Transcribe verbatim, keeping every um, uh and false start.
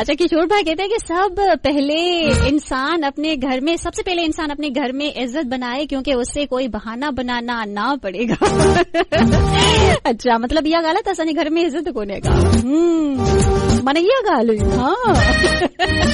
अच्छा, किशोर भाई कहते हैं कि सब पहले इंसान अपने घर में सबसे पहले इंसान अपने घर में इज्जत बनाए क्योंकि उससे कोई बहाना बनाना ना पड़ेगा। अच्छा, मतलब यह गलत असानी घर में इज्जत कोने का। हम्म मन यह गाल हुई। हाँ।